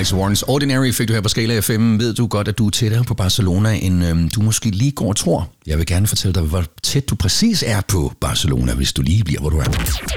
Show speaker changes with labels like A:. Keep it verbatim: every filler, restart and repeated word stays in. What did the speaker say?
A: Alex Warrens Ordinary fik du her på Skala F M. Ved du godt, at du er tættere på Barcelona, end øhm, du måske lige går og tror? Jeg vil gerne fortælle dig, hvor tæt du præcis er på Barcelona, hvis du lige bliver, hvor du er.